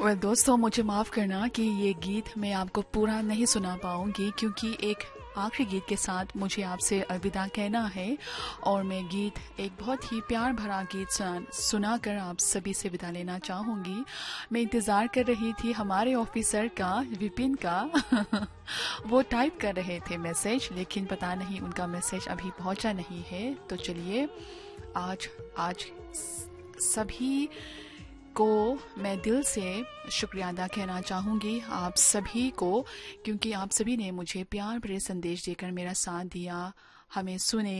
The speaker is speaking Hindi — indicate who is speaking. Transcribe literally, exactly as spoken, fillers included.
Speaker 1: वेल दोस्तों, मुझे माफ़ करना कि ये गीत मैं आपको पूरा नहीं सुना पाऊंगी, क्योंकि एक आखिरी गीत के साथ मुझे आपसे अलविदा कहना है और मैं गीत एक बहुत ही प्यार भरा गीत सुना सुनाकर आप सभी से विदा लेना चाहूँगी। मैं इंतज़ार कर रही थी हमारे ऑफिसर का, विपिन का वो टाइप कर रहे थे मैसेज, लेकिन पता नहीं उनका मैसेज अभी पहुंचा नहीं है। तो चलिए, आज आज सभी को मैं दिल से शुक्रिया अदा कहना चाहूँगी, आप सभी को, क्योंकि आप सभी ने मुझे प्यार भरे संदेश देकर मेरा साथ दिया, हमें सुने।